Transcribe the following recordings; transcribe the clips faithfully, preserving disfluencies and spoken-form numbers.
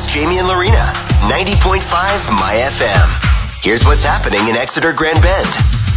Jamie and Lorena, ninety point five My F M. Here's what's happening in Exeter Grand Bend.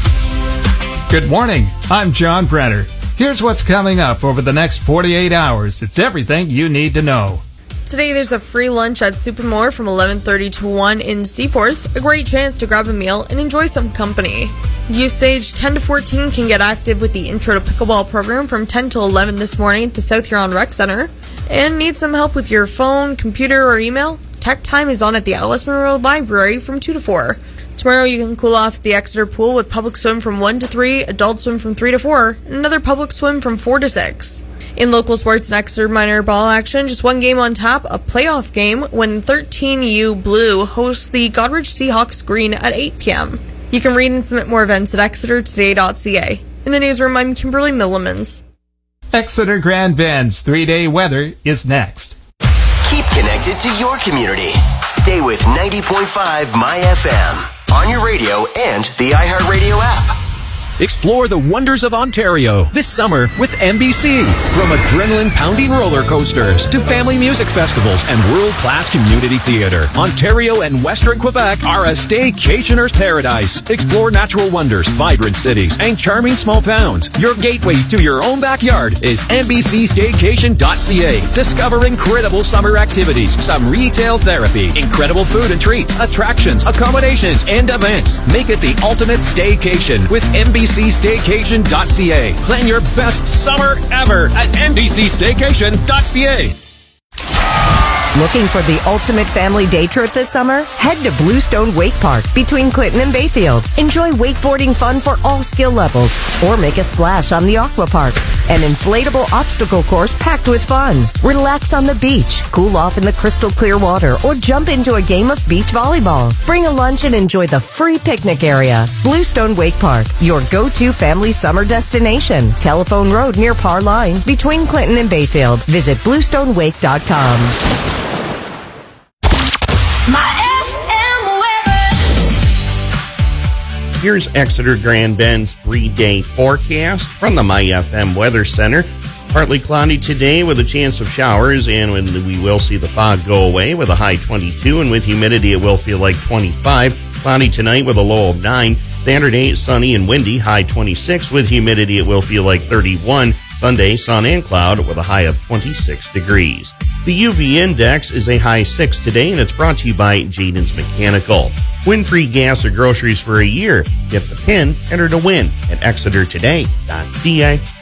Good morning. I'm John Brenner. Here's what's coming up over the next forty-eight hours. It's everything you need to know. Today there's a free lunch at Supermore from eleven thirty to one in Seaforth. A great chance to grab a meal and enjoy some company. Youth stage ten to fourteen can get active with the Intro to Pickleball program from ten to eleven this morning at the South Huron Rec Center. And need some help with your phone, computer, or email? Tech Time is on at the Alice Munro Library from two to four. Tomorrow you can cool off at the Exeter Pool with public swim from one to three, adult swim from three to four, and another public swim from four to six. In local sports and Exeter minor ball action, just one game on tap, a playoff game when thirteen U Blue hosts the Godrich Seahawks Green at eight p.m. You can read and submit more events at exeter today dot c a. In the newsroom, I'm Kimberly Millimans. Exeter Grand Bend's three-day weather is next. Keep connected to your community. Stay with ninety point five My F M on your radio and the iHeartRadio app. Explore the wonders of Ontario this summer with N B C. From adrenaline-pounding roller coasters to family music festivals and world-class community theater, Ontario and Western Quebec are a staycationer's paradise. Explore natural wonders, vibrant cities, and charming small towns. Your gateway to your own backyard is N B C staycation dot c a. Discover incredible summer activities, some retail therapy, incredible food and treats, attractions, accommodations, and events. Make it the ultimate staycation with N B C staycation dot c a. Plan your best summer ever at N B C staycation dot c a. Looking for the ultimate family day trip this summer? Head to Bluestone Wake Park between Clinton and Bayfield. Enjoy wakeboarding fun for all skill levels, or make a splash on the Aqua Park, an inflatable obstacle course packed with fun. Relax on the beach, cool off in the crystal clear water, or jump into a game of beach volleyball. Bring a lunch and enjoy the free picnic area. Bluestone Wake Park, your go-to family summer destination. Telephone Road near Par Line between Clinton and Bayfield. Visit bluestone wake dot com. Here's Exeter Grand Bend's three-day forecast from the My F M Weather Center. Partly cloudy today with a chance of showers, and when we will see the fog go away with a high twenty-two, and with humidity it will feel like twenty-five. Cloudy tonight with a low of nine. Saturday, sunny and windy, high twenty-six. With humidity it will feel like thirty-one. Sunday, sun and cloud with a high of twenty-six degrees. The U V index is a high six today, and it's brought to you by Jaden's Mechanical. Win free gas or groceries for a year. Get the pin, enter to win at exeter today dot c a.